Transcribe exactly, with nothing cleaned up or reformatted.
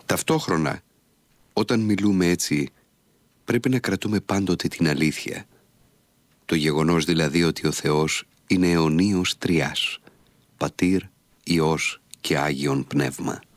Ταυτόχρονα, όταν μιλούμε έτσι, πρέπει να κρατούμε πάντοτε την αλήθεια. Το γεγονός δηλαδή ότι ο Θεός είναι αιωνίος τριάς, Πατήρ, Υιός και Άγιον Πνεύμα.